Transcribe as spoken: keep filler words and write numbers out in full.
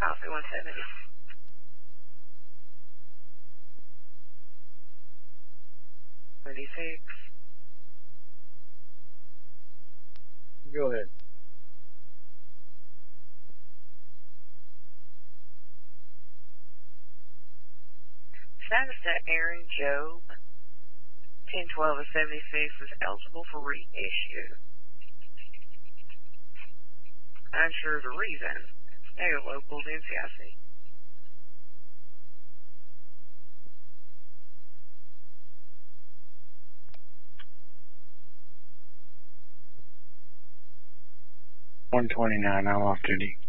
Policy one seventy. thirty-six. Go ahead. Status that Aaron Job, ten twelve of seventy-six, is eligible for reissue. Unsure of the reason. They're local to N C I C. one twenty-nine, I'm off duty.